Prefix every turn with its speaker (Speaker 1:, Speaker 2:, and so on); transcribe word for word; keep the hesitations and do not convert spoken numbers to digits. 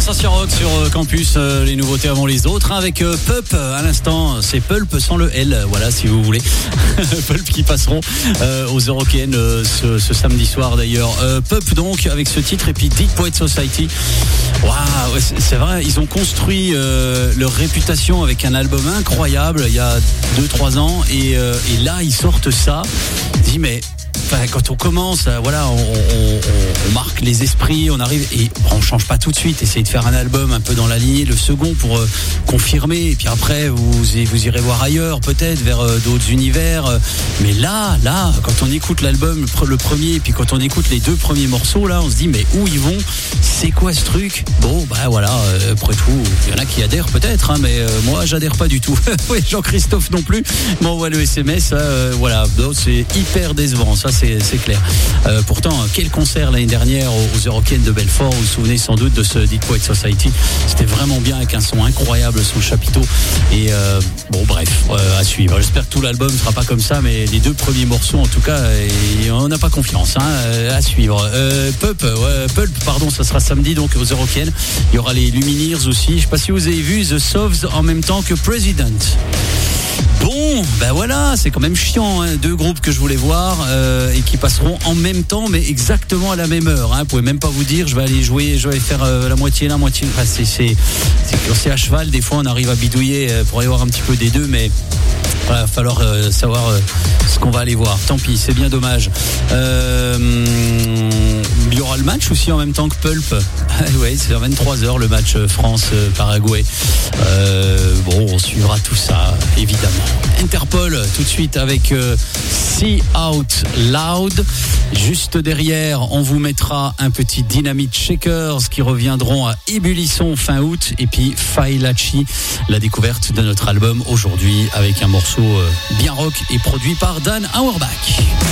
Speaker 1: Sensation Rock sur Campus, euh, les nouveautés avant les autres, hein, avec euh, Pulp à l'instant, c'est Pulp sans le L, voilà si vous voulez. Pulp qui passeront euh, aux Eurokéennes euh, ce, ce samedi soir d'ailleurs. Euh, Pulp donc avec ce titre et puis Deep Poets Society. Waouh, ouais, c'est, c'est vrai, ils ont construit euh, leur réputation avec un album incroyable il y a deux trois ans et, euh, et là ils sortent ça. Je dis mais enfin, quand on commence, voilà, on, on, on marque les esprits, on arrive et on change pas tout de suite. Essayez de faire un album un peu dans la lignée, le second pour euh, confirmer. Et puis après, vous vous irez voir ailleurs, peut-être vers euh, d'autres univers. Mais là, là, quand on écoute l'album, le premier, et puis quand on écoute les deux premiers morceaux, là, on se dit mais où ils vont ? C'est quoi ce truc ? Bon, bah voilà. Euh, après tout, il y en a qui adhèrent peut-être, hein, mais euh, moi, j'adhère pas du tout. Oui, Jean-Christophe non plus. M'envoie le S M S. Euh, voilà, donc, c'est hyper décevant. Ça, c'est, c'est clair. Euh, pourtant, quel concert l'année dernière aux, aux Eurokéennes de Belfort. Vous vous souvenez sans doute de ce Deep Poets Society. C'était vraiment bien avec un son incroyable sous le chapiteau. Et euh, bon, bref, euh, à suivre. J'espère que tout l'album ne sera pas comme ça, mais les deux premiers morceaux, en tout cas, et on n'a pas confiance. Hein, à suivre. Euh, Pulp, ouais, Pulp, pardon, ça sera samedi donc aux Eurokéennes. Il y aura les Lumineers aussi. Je ne sais pas si vous avez vu The Sovs en même temps que President. Bon, ben voilà, c'est quand même chiant, hein, deux groupes que je voulais voir euh, et qui passeront en même temps, mais exactement à la même heure. Hein. Vous pouvez même pas vous dire, je vais aller jouer, je vais faire euh, la moitié, la moitié. Enfin, c'est, c'est, c'est, quand c'est à cheval, des fois on arrive à bidouiller euh, pour aller voir un petit peu des deux, mais il va falloir euh, savoir euh, ce qu'on va aller voir. Tant pis, c'est bien dommage. Euh, il y aura le match aussi en même temps que Pulp. Ouais, c'est à vingt-trois heures le match France-Paraguay. Euh, bon, on suivra tout ça, évidemment. Interpol, tout de suite avec euh, See Out Loud. Juste derrière, on vous mettra un petit Dynamite Shakers qui reviendront à Ébullisson fin août. Et puis Failachi, la découverte de notre album aujourd'hui avec un morceau euh, bien rock et produit par Dan Auerbach.